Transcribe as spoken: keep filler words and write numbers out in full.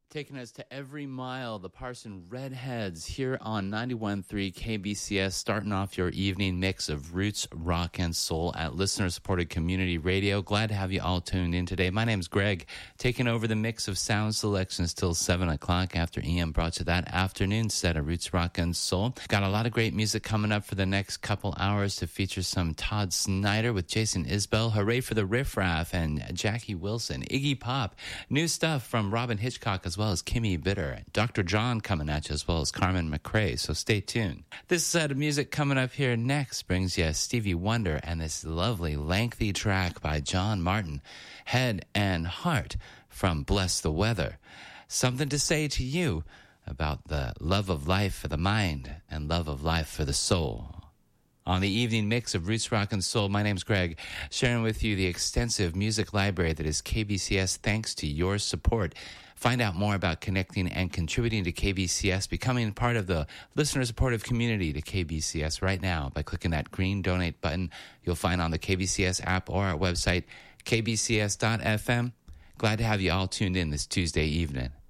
Taking us to every mile, the Parson Redheads here on ninety-one point three K B C S, starting off your evening mix of roots, rock, and soul at listener-supported community radio. Glad to have you all tuned in today. My name's Greg, taking over the mix of sound selections till seven o'clock after Ian brought you that afternoon set of roots, rock, and soul. Got a lot of great music coming up for the next couple hours to feature some Todd Snyder with Jason Isbell, Hooray for the Riff Raff, and Jackie Wilson, Iggy Pop, new stuff from Robin Hitchcock as well as Kimmy Bitter, Doctor John coming at you as well as Carmen McRae, so stay tuned. This set of music coming up here next brings you Stevie Wonder and this lovely lengthy track by John Martin, Head and Heart from Bless the Weather. Something to say to you about the love of life for the mind and love of life for the soul. On the evening mix of Roots, Rock, and Soul, my name's Greg, sharing with you the extensive music library that is K B C S thanks to your support. Find out more about connecting and contributing to K B C S, becoming part of the listener-supportive community to K B C S right now by clicking that green donate button you'll find on the K B C S app or our website, k b c s dot f m. Glad to have you all tuned in this Tuesday evening.